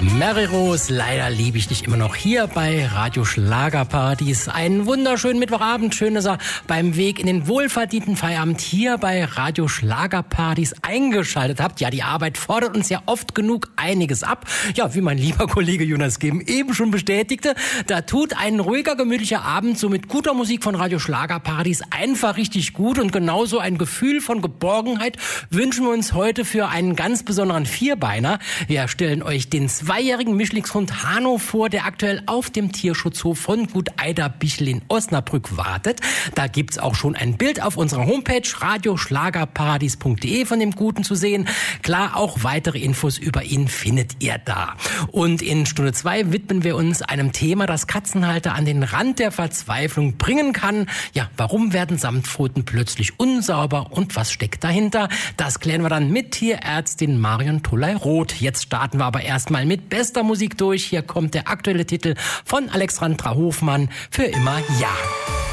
Mary Rose, leider liebe ich dich immer noch hier bei Radio Schlagerpartys. Einen wunderschönen Mittwochabend, schön, dass ihr beim Weg in den wohlverdienten Feierabend hier bei Radio Schlagerpartys eingeschaltet habt. Ja, die Arbeit fordert uns ja oft genug einiges ab. Ja, wie mein lieber Kollege Jonas Kim eben schon bestätigte, da tut ein ruhiger, gemütlicher Abend so mit guter Musik von Radio Schlagerpartys einfach richtig gut. Und genauso ein Gefühl von Geborgenheit wünschen wir uns heute für einen ganz besonderen Vierbeiner. Wir stellen euch den zweijährigen Mischlingshund Hano vor, der aktuell auf dem Tierschutzhof von Gut Eiderbichl in Osnabrück wartet. Da gibt's auch schon ein Bild auf unserer Homepage radioschlagerpartys.de von dem Guten zu sehen. Klar, auch weitere Infos über ihn findet ihr da. Und in Stunde 2 widmen wir uns einem Thema, das Katzenhalter an den Rand der Verzweiflung bringen kann. Ja, warum werden Samtpfoten plötzlich unsauber und was steckt dahinter? Das klären wir dann mit Tierärztin Marion Toley-Roth. Jetzt starten wir aber erstmal mit bester Musik durch. Hier kommt der aktuelle Titel von Alexandra Hofmann, Für immer ja.